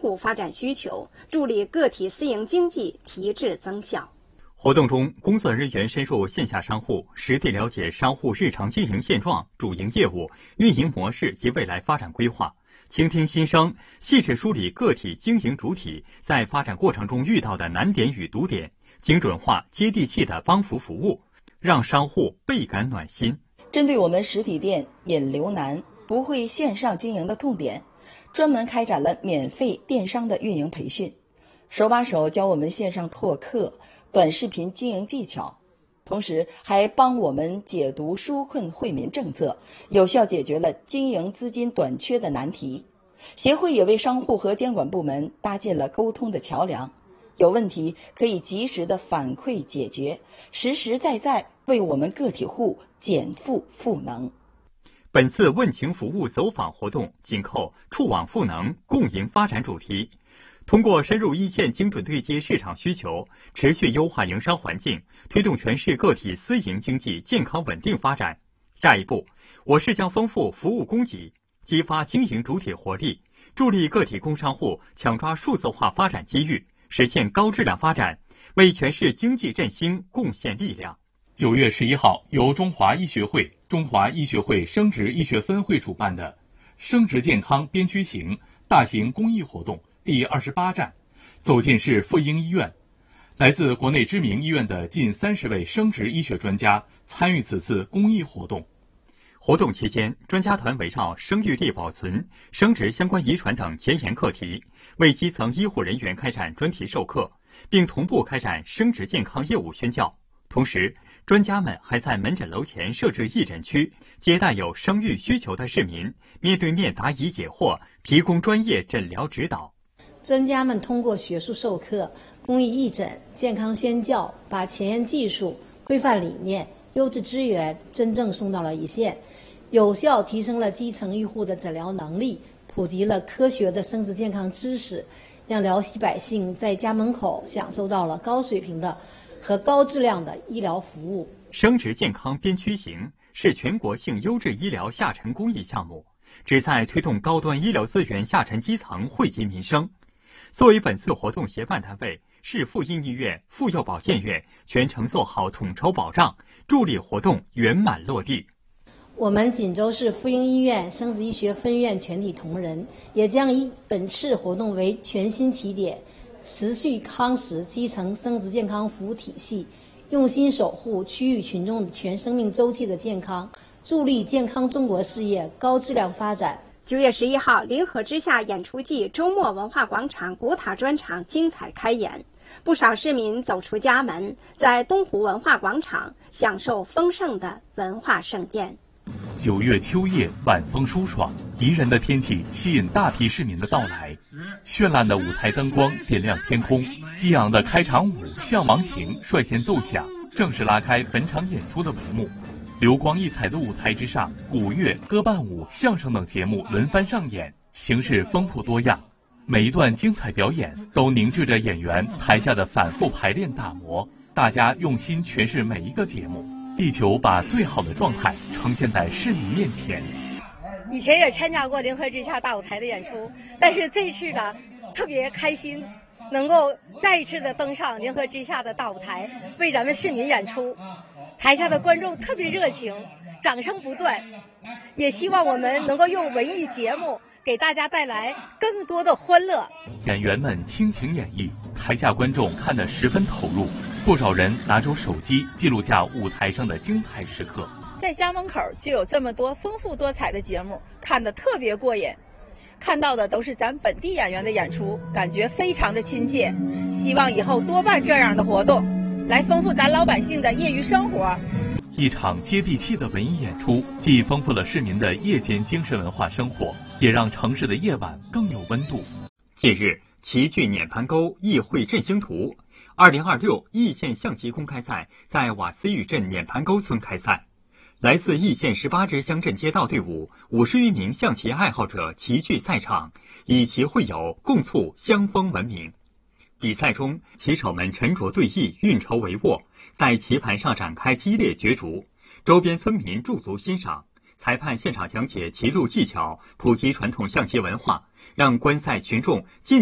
户发展需求，助力个体私营经济提质增效。 活动中，工作人员深入线下商户，实地了解商户日常经营现状、主营业务、运营模式及未来发展规划，倾听心声，细致梳理个体经营主体在发展过程中遇到的难点与堵点，精准化、接地气的帮扶服务，让商户倍感暖心。 针对我们实体店引流难、不会线上经营的痛点，专门开展了免费电商的运营培训，手把手教我们线上拓客、短视频经营技巧，同时还帮我们解读纾困惠民政策，有效解决了经营资金短缺的难题。协会也为商户和监管部门搭建了沟通的桥梁，有问题可以及时的反馈解决，实实在在为我们个体户减负赋能。 本次问情服务走访活动紧扣触网赋能、共赢发展主题，通过深入一线，精准对接市场需求，持续优化营商环境，推动全市个体私营经济健康稳定发展。下一步，我市将丰富服务供给，激发经营主体活力，助力个体工商户抢抓数字化发展机遇，实现高质量发展，为全市经济振兴贡献力量。 9月11号，由中华医学会、中华医学会生殖医学分会主办的生殖健康边区行大型公益活动第28站，走进市妇婴医院，来自国内知名医院的近30位生殖医学专家参与此次公益活动。 活动期间，专家团围绕生育力保存、生殖相关遗传等前沿课题，为基层医护人员开展专题授课，并同步开展生殖健康业务宣教。同时，专家们还在门诊楼前设置义诊区，接待有生育需求的市民，面对面答疑解惑，提供专业诊疗指导。 专家们通过学术授课、公益义诊、健康宣教，把前沿技术、规范理念、优质资源真正送到了一线，有效提升了基层医护的诊疗能力，普及了科学的生殖健康知识，让辽西百姓在家门口享受到了高水平的和高质量的医疗服务。 生殖健康边区行是全国性优质医疗下沉公益项目，旨在推动高端医疗资源下沉基层惠及民生。作为本次活动协办单位，市妇婴医院、妇幼保健院全程做好统筹保障，助力活动圆满落地。 我们锦州市妇婴医院生殖医学分院全体同仁也将以本次活动为全新起点，持续夯实基层生殖健康服务体系，用心守护区域群众全生命周期的健康，助力健康中国事业高质量发展。 9月11号，临河之夏演出季周末文化广场古塔专场精彩开演，不少市民走出家门，在东湖文化广场享受丰盛的文化盛宴。 9月秋夜，晚风舒爽，宜人的天气吸引大批市民的到来。绚烂的舞台灯光点亮天空，激昂的开场舞《向王行》率先奏响，正式拉开本场演出的帷幕。流光溢彩的舞台之上，古乐、歌伴舞、相声等节目轮番上演，形式丰富多样。每一段精彩表演都凝聚着演员台下的反复排练打磨，大家用心诠释每一个节目，力求把最好的状态呈现在市民面前。 以前也参加过临河之夏大舞台的演出，但是这次呢特别开心，能够再一次的登上临河之夏的大舞台，为咱们市民演出。台下的观众特别热情，掌声不断，也希望我们能够用文艺节目给大家带来更多的欢乐。 演员们倾情演绎，台下观众看得十分投入，不少人拿出手机记录下舞台上的精彩时刻。 在家门口就有这么多丰富多彩的节目，看得特别过瘾。看到的都是咱本地演员的演出，感觉非常的亲切。希望以后多办这样的活动，来丰富咱老百姓的业余生活。 一场接地气的文艺演出，既丰富了市民的夜间精神文化生活，也让城市的夜晚更有温度。 近日，齐聚碾盘沟议会振兴图2026易县象棋公开赛在瓦斯峪镇碾盘沟村开赛。来自易县18支乡镇街道队伍50余名象棋爱好者齐聚赛场，以棋会友，共促乡风文明。比赛中，棋手们沉着对弈，运筹帷幄，在棋盘上展开激烈角逐。周边村民驻足欣赏，裁判现场讲解棋路技巧，普及传统象棋文化，让观赛群众近